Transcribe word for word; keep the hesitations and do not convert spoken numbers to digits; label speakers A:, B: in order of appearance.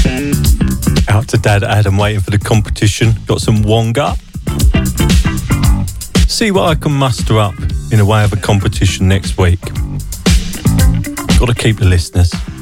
A: Out to Dad Adam waiting for the competition. Got some Wonga. See what I can muster up in the way of a competition next week. Got to keep the listeners.